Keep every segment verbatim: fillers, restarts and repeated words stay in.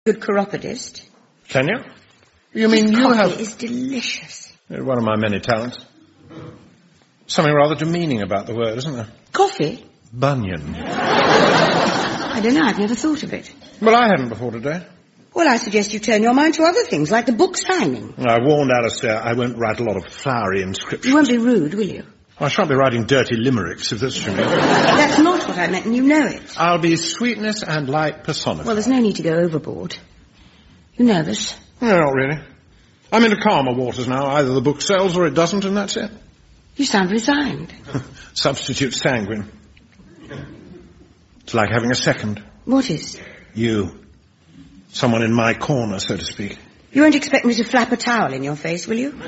good chiropodist. Can you? You mean His you coffee have... is delicious. One of my many talents. Something rather demeaning about the word, isn't there? Coffee? Bunyan. I don't know, I've never thought of it. Well, I hadn't before today. Well, I suggest you turn your mind to other things, like the book signing. I warned Alistair I won't write a lot of flowery inscriptions. You won't be rude, will you? I shan't be writing dirty limericks, if that's true. That's not what I meant, and you know it. I'll be sweetness and light personified. Well, there's no need to go overboard. You nervous? No, not really. I'm into calmer waters now. Either the book sells or it doesn't, and that's it. You sound resigned. Substitute sanguine. It's like having a second. What is? You. Someone in my corner, so to speak. You won't expect me to flap a towel in your face, will you?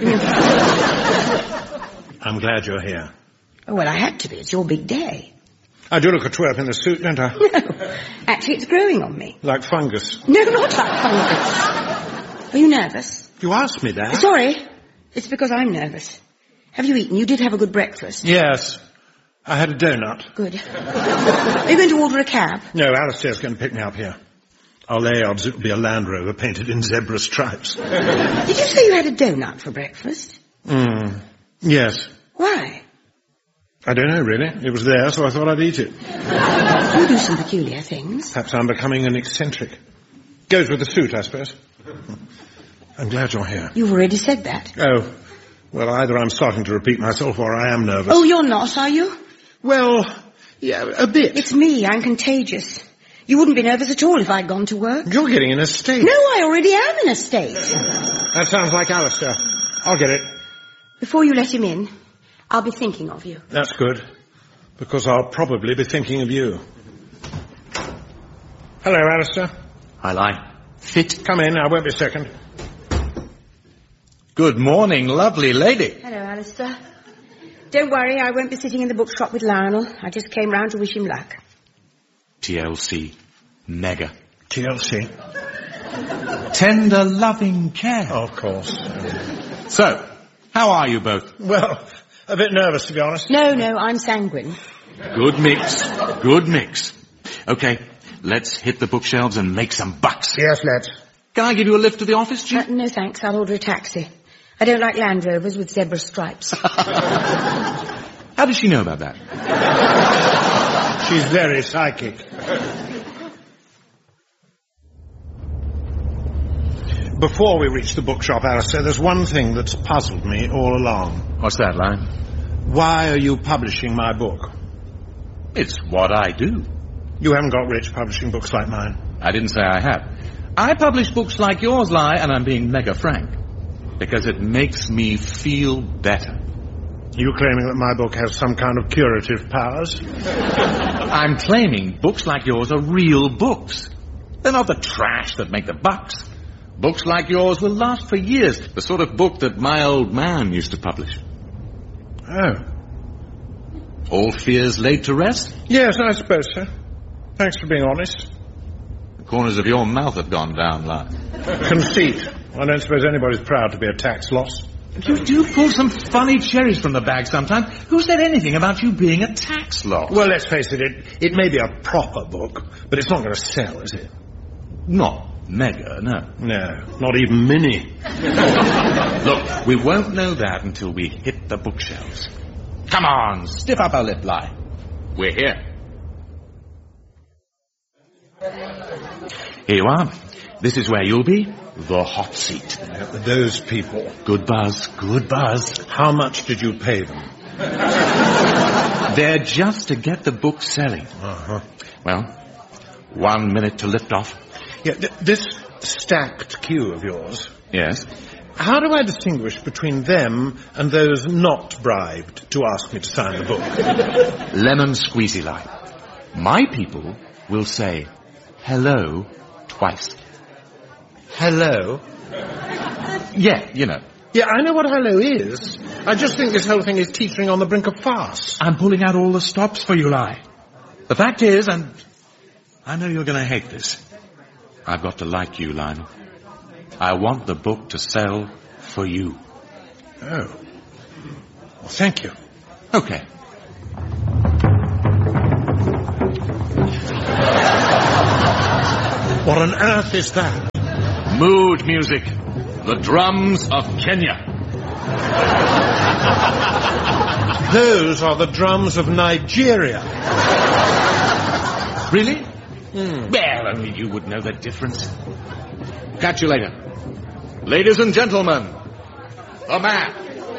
I'm glad you're here. Oh, well, I had to be. It's your big day. I do look a twerp in the suit, don't I? No. Actually, it's growing on me. Like fungus. No, not like fungus. Are you nervous? You asked me that. Sorry. It's because I'm nervous. Have you eaten? You did have a good breakfast. Yes. I had a donut. Good. Are you going to order a cab? No, Alistair's going to pick me up here. I'll lay odds it'll be a Land Rover painted in zebra stripes. Did you say you had a donut for breakfast? Hmm. Yes. Why? I don't know, really. It was there, so I thought I'd eat it. You do some peculiar things. Perhaps I'm becoming an eccentric. Goes with the suit, I suppose. I'm glad you're here. You've already said that. Oh. Well, either I'm starting to repeat myself or I am nervous. Oh, you're not, are you? Well, yeah, a bit. It's me. I'm contagious. You wouldn't be nervous at all if I'd gone to work. You're getting in a state. No, I already am in a state. That sounds like Alistair. I'll get it. Before you let him in, I'll be thinking of you. That's good, because I'll probably be thinking of you. Hello, Alistair. Hi, Lie. Fit? Come in, I won't be a second. Good morning, lovely lady. Hello, Alistair. Don't worry, I won't be sitting in the bookshop with Lionel. I just came round to wish him luck. T L C. Mega. T L C. Tender, loving care. Of course. So, how are you both? Well, a bit nervous, to be honest. No, no, I'm sanguine. Good mix. Good mix. Okay, let's hit the bookshelves and make some bucks. Yes, let's. Can I give you a lift to the office, Chief? Uh, no, thanks. I'll order a taxi. I don't like Land Rovers with zebra stripes. How does she know about that? She's very psychic. Before we reach the bookshop, Alistair, there's one thing that's puzzled me all along. What's that, Lion? Why are you publishing my book? It's what I do. You haven't got rich publishing books like mine. I didn't say I have. I publish books like yours, Lie, and I'm being mega frank. Because it makes me feel better. You claiming that my book has some kind of curative powers? I'm claiming books like yours are real books. They're not the trash that make the bucks. Books like yours will last for years. The sort of book that my old man used to publish. Oh. All fears laid to rest? Yes, I suppose so. Thanks for being honest. The corners of your mouth have gone down, Lie. Conceit. I don't suppose anybody's proud to be a tax loss. You do pull some funny cherries from the bag sometimes. Who said anything about you being a tax loss? Well, let's face it, it, it may be a proper book, but it's not going to sell, is it? Not mega, no. No, not even mini. Look, we won't know that until we hit the bookshelves. Come on, stiff up our lip, Lie. We're here. Here you are. This is where you'll be. The hot seat. Those people. Good buzz, good buzz. How much did you pay them? They're just to get the book selling. Uh-huh. Well, one minute to lift off. Yeah, th- this stacked queue of yours. Yes? How do I distinguish between them and those not bribed to ask me to sign the book? Lemon squeezy Lie. My people will say hello twice. Hello? Yeah, you know. Yeah, I know what hello is. I just think this whole thing is teetering on the brink of farce. I'm pulling out all the stops for you, Lie. The fact is, and I know you're going to hate this, I've got to like you, Lionel. I want the book to sell for you. Oh. Well, thank you. Okay. What on earth is that? Mood music. The drums of Kenya. Those are the drums of Nigeria. Really? Hmm. Well, only you would know the difference. Catch you later. Ladies and gentlemen, the man.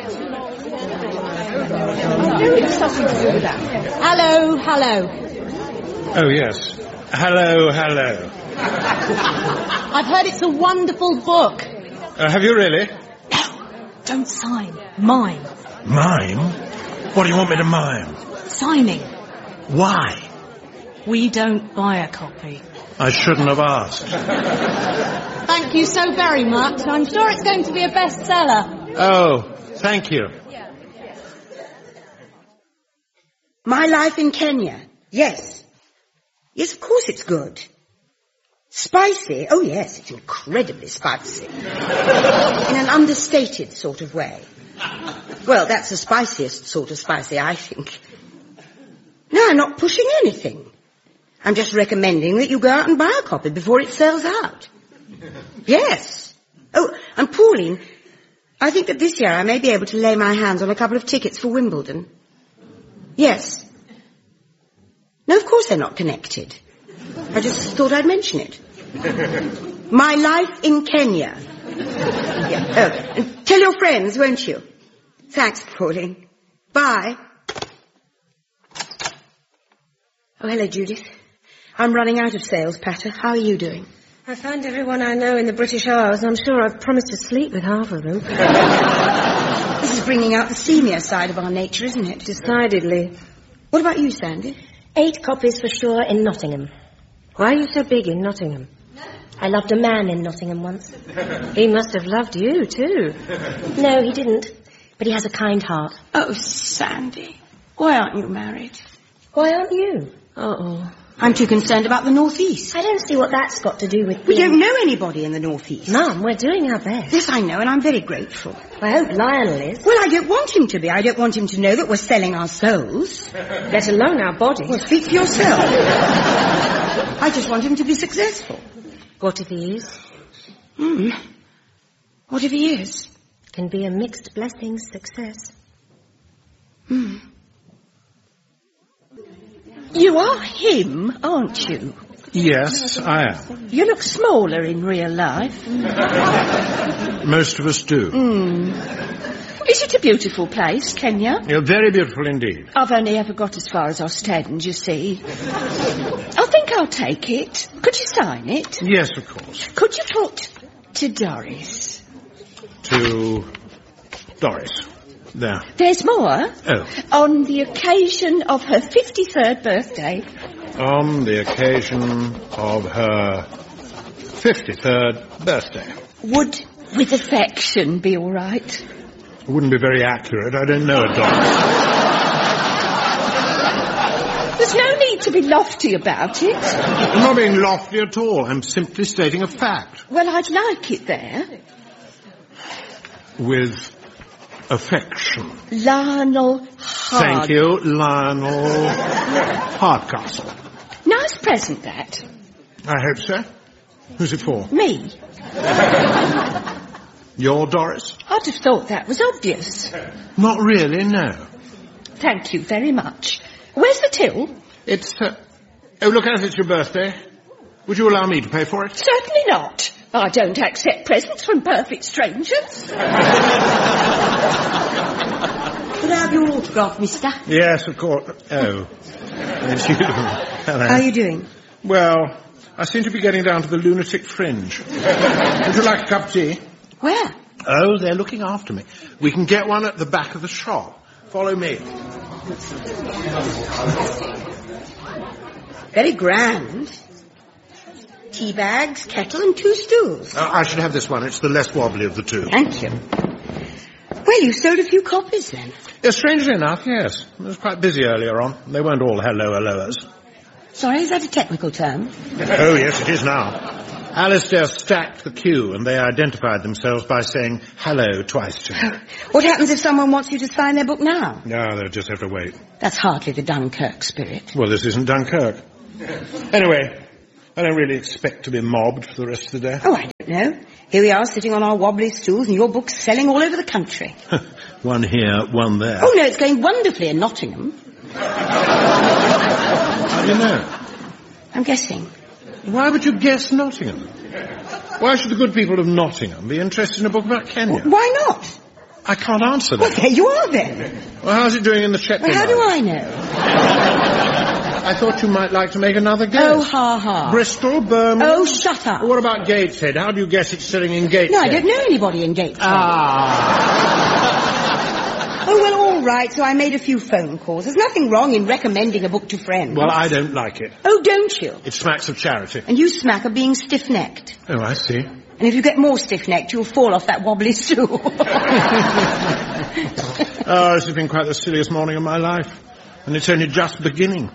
Hello, hello. Oh, yes. Hello, hello. I've heard it's a wonderful book. Uh, have you really? No, don't sign. Mine. Mime? What do you want me to mime? Signing. Why? We don't buy a copy. I shouldn't have asked. Thank you so very much. I'm sure it's going to be a bestseller. Oh, thank you. My Life in Kenya. Yes. Yes, of course it's good. Spicy? Oh, yes, it's incredibly spicy. In an understated sort of way. Well, that's the spiciest sort of spicy, I think. No, I'm not pushing anything. I'm just recommending that you go out and buy a copy before it sells out. Yes. Oh, and Pauline, I think that this year I may be able to lay my hands on a couple of tickets for Wimbledon. Yes. No, of course they're not connected. I just thought I'd mention it. My Life in Kenya. Yeah. Oh, and tell your friends, won't you? Thanks, Pauline. Bye. Oh, hello, Judith. I'm running out of sales patter. How are you doing? I found everyone I know in the British Isles, and I'm sure I've promised to sleep with half of them. This is bringing out the seamier side of our nature, isn't it? Decidedly. What about you, Sandy? Eight copies for sure in Nottingham. Why are you so big in Nottingham? I loved a man in Nottingham once. He must have loved you, too. No, he didn't. But he has a kind heart. Oh, Sandy. Why aren't you married? Why aren't you? Uh-oh. I'm too concerned about the North East. I don't see what that's got to do with We being... don't know anybody in the North East. Mum, we're doing our best. Yes, I know, and I'm very grateful. I hope Lionel is. Well, I don't want him to be. I don't want him to know that we're selling our souls. Let alone our bodies. Well, speak for yourself. I just want him to be successful. What if he is? Hmm. What if he is? Can be a mixed blessing success. Hmm. You are him, aren't you? Yes, I am. You look smaller in real life. Most of us do. Mm. Is it a beautiful place, Kenya? You're very beautiful indeed. I've only ever got as far as Ostend, you see. I think I'll take it. Could you sign it? Yes, of course. Could you put to Doris? To Doris. There. There's more. Oh. On the occasion of her fifty-third birthday. On the occasion of her fifty-third birthday. Would with affection be all right? It wouldn't be very accurate. I don't know a Doris. There's no need to be lofty about it. I'm not being lofty at all. I'm simply stating a fact. Well, I'd like it there. With affection. Lionel Hard. Thank you, Lionel Hardcastle. Nice present, that. I hope so. Who's it for? Me. Your Doris? I'd have thought that was obvious. Not really, no. Thank you very much. Where's the till? It's, uh... Oh, look, as it's your birthday, would you allow me to pay for it? Certainly not. I don't accept presents from perfect strangers. Could I have your autograph, mister? Yes, of course. Oh. It's you. Hello. How are you doing? Well, I seem to be getting down to the lunatic fringe. Would you like a cup of tea? Where? Oh, they're looking after me. We can get one at the back of the shop. Follow me. Very grand. Tea bags, kettle, and two stools. Uh, I should have this one. It's the less wobbly of the two. Thank you. Well, you sold a few copies then. Yeah, strangely enough, yes. It was quite busy earlier on. They weren't all hello-helloers. Sorry, is that a technical term? Oh, yes, it is now. Alistair stacked the queue, and they identified themselves by saying hello twice to me. What happens if someone wants you to sign their book now? No, they'll just have to wait. That's hardly the Dunkirk spirit. Well, this isn't Dunkirk. Anyway, I don't really expect to be mobbed for the rest of the day. Oh, I don't know. Here we are sitting on our wobbly stools and your book's selling all over the country. One here, one there. Oh, no, it's going wonderfully in Nottingham. How do you know? I'm guessing. Why would you guess Nottingham? Why should the good people of Nottingham be interested in a book about Kenya? Well, why not? I can't answer that. Well, there you are then. Well, how's it doing in the Shetland Well, how do Islands? I know? I thought you might like to make another guess. Oh, ha, ha. Bristol, Birmingham... Oh, shut up. What about Gateshead? How do you guess it's selling in Gateshead? No, I don't know anybody in Gateshead. Ah. Oh, well, all right, so I made a few phone calls. There's nothing wrong in recommending a book to friends. Well, I don't like it. Oh, don't you? It smacks of charity. And you smack of being stiff-necked. Oh, I see. And if you get more stiff-necked, you'll fall off that wobbly stool. Oh, this has been quite the silliest morning of my life. And it's only just beginning.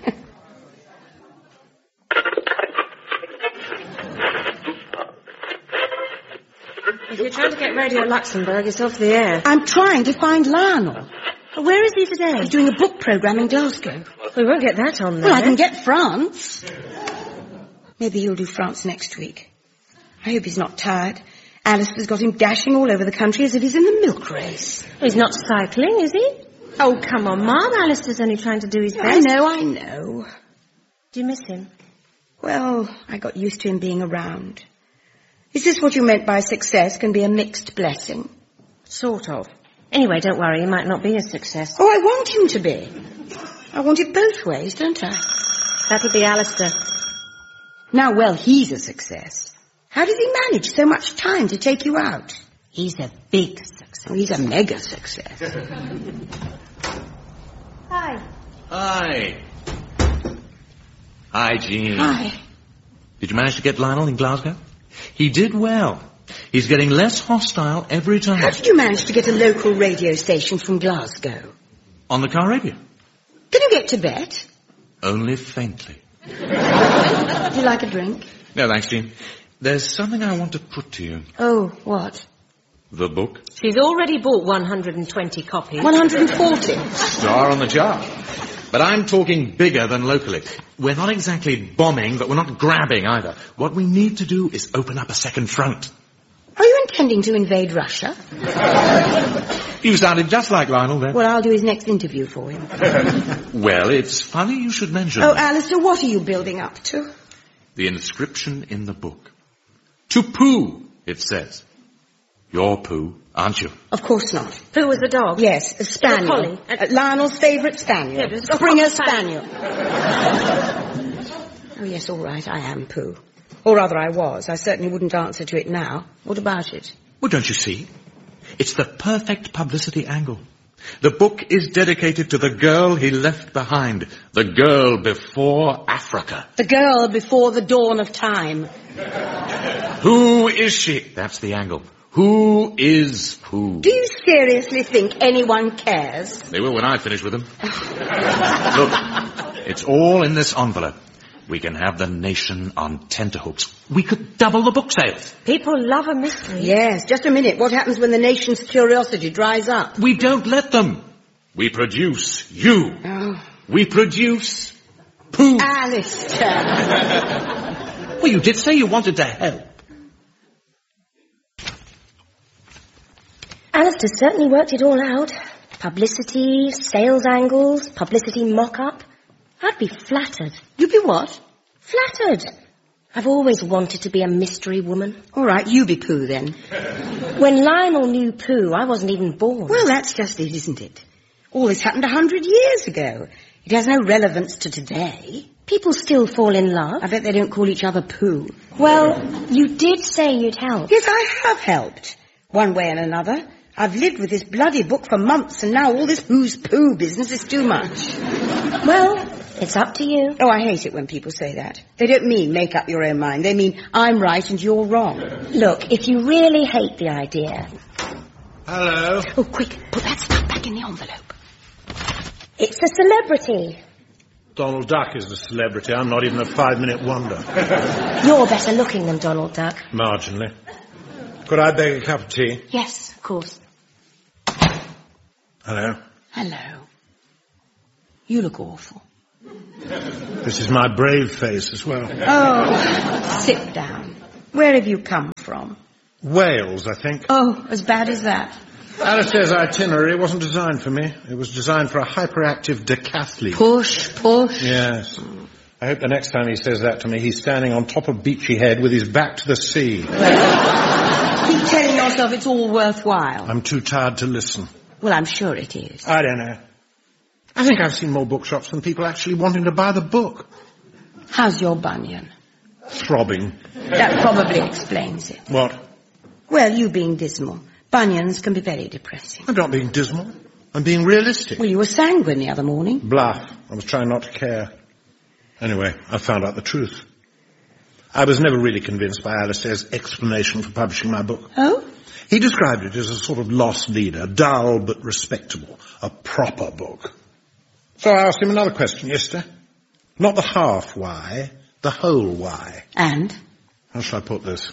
If you're trying to get Radio Luxembourg, it's off the air. I'm trying to find Lionel. Where is he today? He's doing a book programme in Glasgow. We won't get that on there. Well, I can get France. Maybe you'll do France next week. I hope he's not tired. Alistair's got him dashing all over the country as if he's in the milk race. He's not cycling, is he? Oh, come on, Mum. Alistair's only trying to do his best. I know, I know. Do you miss him? Well, I got used to him being around. Is this what you meant by success can be a mixed blessing? Sort of. Anyway, don't worry, he might not be a success. Oh, I want him to be. I want it both ways, don't I? That'll be Alistair. Now, well, he's a success. How did he manage so much time to take you out? He's a big success. Oh, he's a mega success. Hi. Hi. Hi, Jean. Hi. Did you manage to get Lionel in Glasgow? He did well. He's getting less hostile every time. How did you manage to get a local radio station from Glasgow? On the car radio. Can you get Tibet? Only faintly. Would you like a drink? No, thanks, Jean. There's something I want to put to you. Oh, what? The book. She's already bought one hundred twenty copies. one hundred forty. Star on the chart. But I'm talking bigger than locally. We're not exactly bombing, but we're not grabbing either. What we need to do is open up a second front. Are you intending to invade Russia? You sounded just like Lionel then. Well, I'll do his next interview for him. Well, it's funny you should mention Oh, that. Alistair, what are you building up to? The inscription in the book. To Pooh, it says. You're Pooh, aren't you? Of course not. Who was the dog? Yes, a spaniel. collie. Uh, Lionel's favourite spaniel. Yeah, it was a Springer cocker spaniel. Oh, yes, all right, I am Pooh. Or rather, I was. I certainly wouldn't answer to it now. What about it? Well, don't you see? It's the perfect publicity angle. The book is dedicated to the girl he left behind. The girl before Africa. The girl before the dawn of time. Who is she? That's the angle. Who is Pooh? Do you seriously think anyone cares? They will when I finish with them. Look, it's all in this envelope. We can have the nation on tenterhooks. We could double the book sales. People love a mystery. Yes, just a minute. What happens when the nation's curiosity dries up? We don't let them. We produce you. Oh. We produce Pooh. Alistair. Well, you did say you wanted to help. Alistair certainly worked it all out. Publicity, sales angles, publicity mock-up. I'd be flattered. You'd be what? Flattered. I've always wanted to be a mystery woman. All right, you be Pooh then. When Lionel knew Pooh, I wasn't even born. Well, that's just it, isn't it? All this happened a hundred years ago. It has no relevance to today. People still fall in love. I bet they don't call each other Pooh. Well, you did say you'd help. Yes, I have helped. One way and another. I've lived with this bloody book for months, and now all this who's Pooh business is too much. Well, it's up to you. Oh, I hate it when people say that. They don't mean make up your own mind. They mean I'm right and you're wrong. Look, if you really hate the idea... Hello. Oh, quick, put that stuff back in the envelope. It's a celebrity. Donald Duck is a celebrity. I'm not even a five-minute wonder. You're better looking than Donald Duck. Marginally. Could I beg a cup of tea? Yes, of course. Hello. Hello. You look awful. This is my brave face as well. Oh, sit down. Where have you come from? Wales, I think. Oh, as bad as that. Alistair's itinerary wasn't designed for me. It was designed for a hyperactive decathlete. Push, push. Yes. I hope the next time he says that to me, he's standing on top of Beachy Head with his back to the sea. Well, keep telling yourself it's all worthwhile. I'm too tired to listen. Well, I'm sure it is. I don't know. I think I've seen more bookshops than people actually wanting to buy the book. How's your bunion? Throbbing. That probably explains it. What? Well, you being dismal. Bunions can be very depressing. I'm not being dismal. I'm being realistic. Well, you were sanguine the other morning. Bluff. I was trying not to care. Anyway, I found out the truth. I was never really convinced by Alistair's explanation for publishing my book. Oh? He described it as a sort of lost leader, dull but respectable, a proper book. So I asked him another question yesterday. Not the half why, the whole why. And? How shall I put this?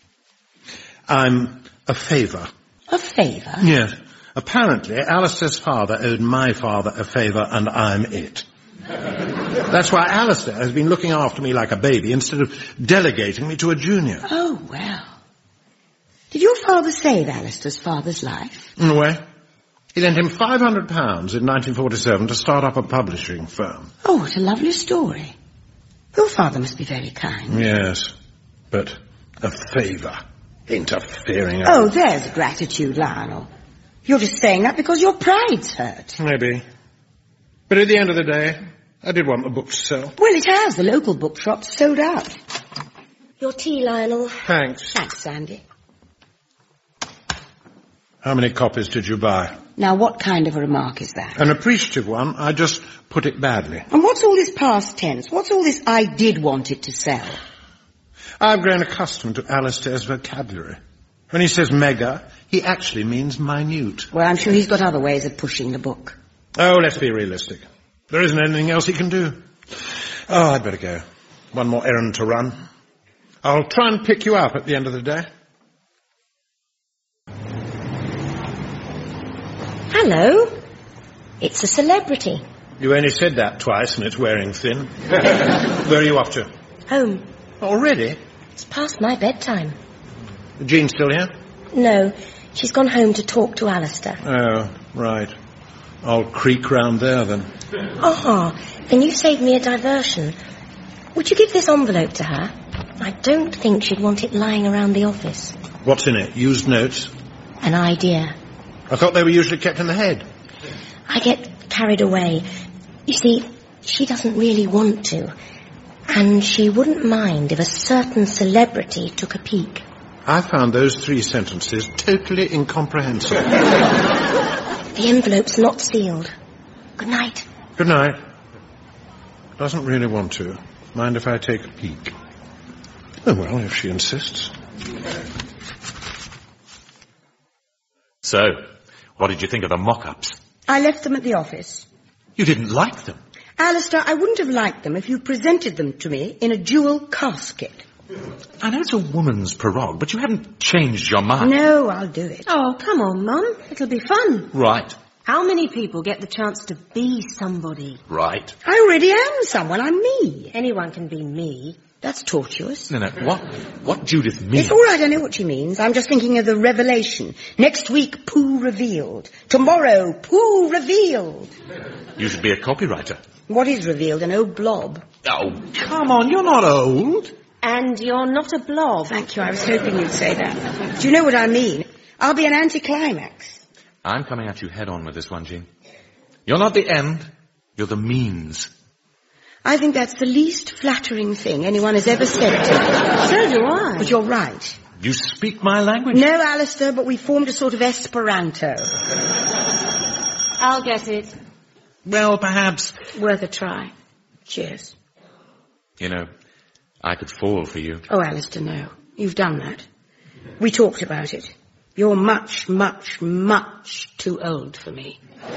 I'm a favour. A favour? Yes. Apparently, Alistair's father owed my father a favour, and I'm it. That's why Alistair has been looking after me like a baby instead of delegating me to a junior. Oh, well. Did your father save Alistair's father's life? In a way. He lent him five hundred pounds in nineteen forty-seven to start up a publishing firm. Oh, what a lovely story. Your father must be very kind. Yes, but a favour. Interfering. Oh, there's gratitude, Lionel. You're just saying that because your pride's hurt. Maybe. But at the end of the day, I did want the book to sell. Well, it has. The local bookshop's sold out. Your tea, Lionel. Thanks. Thanks, Sandy. How many copies did you buy? Now, what kind of a remark is that? An appreciative one. I just put it badly. And what's all this past tense? What's all this I did want it to sell? I've grown accustomed to Alistair's vocabulary. When he says mega, he actually means minute. Well, I'm sure he's got other ways of pushing the book. Oh, let's be realistic. There isn't anything else he can do. Oh, I'd better go. One more errand to run. I'll try and pick you up at the end of the day. Hello. It's a celebrity. You only said that twice and it's wearing thin. Where are you off to? Home. Already? It's past my bedtime. Jean still here? No, she's gone home to talk to Alistair. Oh, right. I'll creak round there then. Ah, then you saved me a diversion. Would you give this envelope to her? I don't think she'd want it lying around the office. What's in it? Used notes? An idea. I thought they were usually kept in the head. I get carried away. You see, she doesn't really want to. And she wouldn't mind if a certain celebrity took a peek. I found those three sentences totally incomprehensible. The envelope's not sealed. Good night. Good night. Doesn't really want to. Mind if I take a peek? Oh, well, if she insists. So, what did you think of the mock-ups? I left them at the office. You didn't like them? Alistair, I wouldn't have liked them if you presented them to me in a jewel casket. I know it's a woman's prerogative, but you haven't changed your mind. No, I'll do it. Oh, come on, Mum. It'll be fun. Right. How many people get the chance to be somebody? Right. I already am someone. I'm me. Anyone can be me. That's tortuous. No, no, what, what Judith means... It's all right, I know what she means. I'm just thinking of the revelation. Next week, Pooh revealed. Tomorrow, Pooh revealed. You should be a copywriter. What is revealed? An old blob. Oh, come on, you're not old. And you're not a blob. Thank you, I was hoping you'd say that. Do you know what I mean? I'll be an anticlimax. I'm coming at you head on with this one, Jean. You're not the end, you're the means. I think that's the least flattering thing anyone has ever said to me. So do I. But you're right. You speak my language? No, Alistair, but we formed a sort of Esperanto. I'll get it. Well, perhaps. Worth a try. Cheers. You know, I could fall for you. Oh, Alistair, no. You've done that. We talked about it. You're much, much, much too old for me.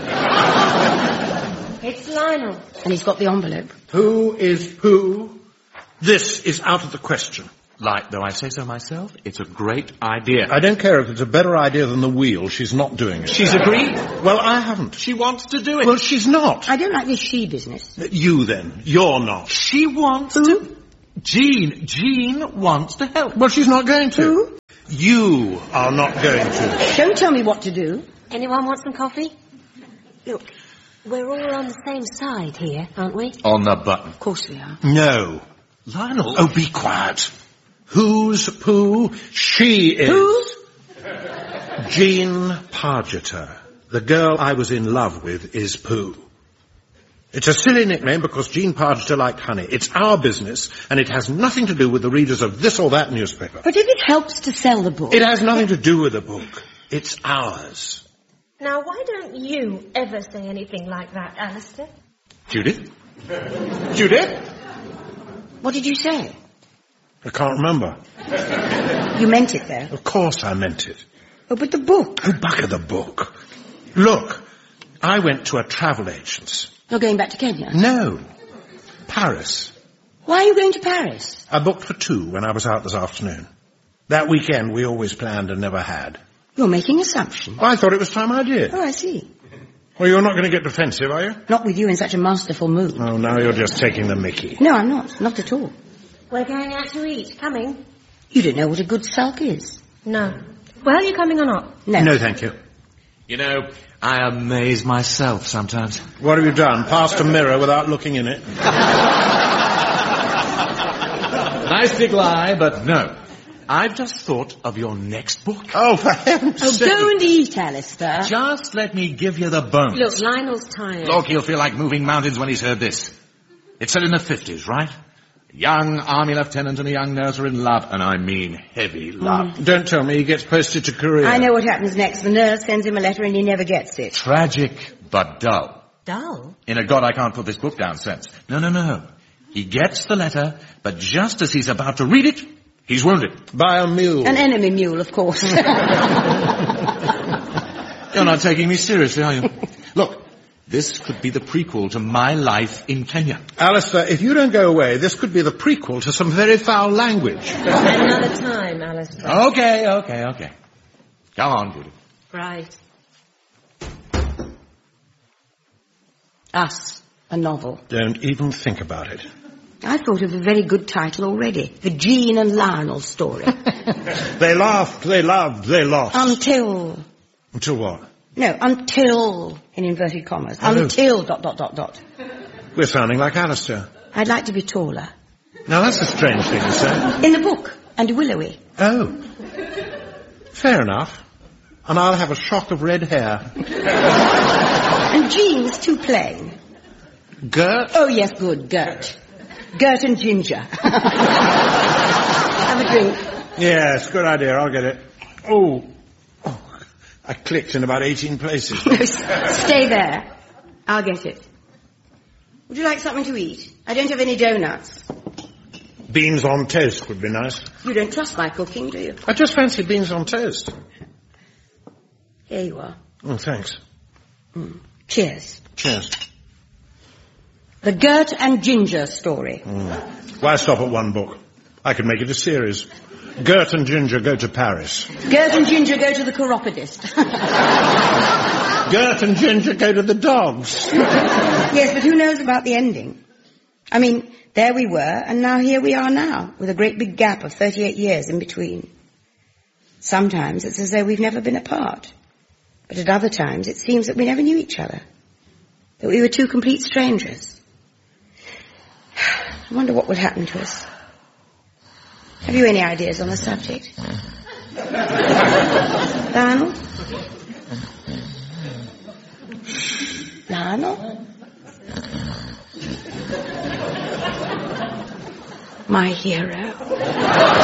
It's Lionel. And he's got the envelope. Who is Pooh? This is out of the question. Like, though I say so myself, it's a great idea. I don't care if it's a better idea than the wheel. She's not doing it. She's agreed? Well, I haven't. She wants to do it. Well, she's not. I don't like this she business. You then. You're not. She wants Who? to... Jean. Jean wants to help. Well, she's not going to. Who? You are not going to. Don't tell me what to do. Anyone want some coffee? Look, we're all on the same side here, aren't we? On the button. Of course we are. No. Lionel. Oh, be quiet. Who's Pooh? She is. Who? Jean Pargeter. The girl I was in love with is Pooh. It's a silly nickname because Jean Pargeter liked honey. It's our business, and it has nothing to do with the readers of this or that newspaper. But if it helps to sell the book... It has nothing to do with the book. It's ours. Now, why don't you ever say anything like that, Alistair? Judith? Judith? What did you say? I can't remember. You meant it, though. Of course I meant it. Oh, but the book. Oh, bugger the book. Look, I went to a travel agent's. You're going back to Kenya? No. Paris. Why are you going to Paris? I booked for two when I was out this afternoon. That weekend we always planned and never had. You're making assumptions. I thought it was time I did. Oh, I see. Well, you're not going to get defensive, are you? Not with you in such a masterful mood. Oh, now you're just taking the mickey. No, I'm not. Not at all. We're going out to eat. Coming? You don't know what a good sulk is. No. Well, are you coming or not? No. No, thank you. You know, I amaze myself sometimes. What have you done? Passed a mirror without looking in it? Nice big lie, but no. I've just thought of your next book. Oh, for heaven's Oh, sake. go and eat, Alistair. Just let me give you the bones. Look, Lionel's tired. Look, he'll feel like moving mountains when he's heard this. It's set in the fifties, right? A young army lieutenant and a young nurse are in love, and I mean heavy love. Don't tell me he gets posted to Korea. I know what happens next. The nurse sends him a letter and he never gets it. Tragic, but dull. Dull? In a God I can't put this book down sense. No, no, no. He gets the letter, but just as he's about to read it, he's wounded. By a mule. An enemy mule, of course. You're not taking me seriously, are you? Look, this could be the prequel to my life in Kenya. Alistair, if you don't go away, this could be the prequel to some very foul language. Another time, Alistair. Okay, okay, okay. Come on, Judy. Right. Us, a novel. Don't even think about it. I thought of a very good title already. The Jean and Lionel story. They laughed, they loved, they lost. Until... Until what? No, until, in inverted commas. Hello. Until dot, dot, dot, dot. We're sounding like Alistair. I'd like to be taller. Now that's a strange thing to say. In the book. And willowy. Oh. Fair enough. And I'll have a shock of red hair. And Jean's too plain. Gert? Oh, yes, good, Gert. Gert and Ginger. Have a drink. Yes, good idea. I'll get it. Oh. Oh. I clicked in about eighteen places. No, s- stay there. I'll get it. Would you like something to eat? I don't have any donuts. Beans on toast would be nice. You don't trust my cooking, do you? I just fancy beans on toast. Here you are. Oh, thanks. Mm. Cheers. Cheers. The Gert and Ginger story. Mm. Why stop at one book? I could make it a series. Gert and Ginger go to Paris. Gert and Ginger go to the chiropodist. Gert and Ginger go to the dogs. Yes, but who knows about the ending? I mean, there we were, and now here we are now, with a great big gap of thirty-eight years in between. Sometimes it's as though we've never been apart. But at other times it seems that we never knew each other. That we were two complete strangers. I wonder what would happen to us. Have you any ideas on the subject? Lionel? Lionel? My hero.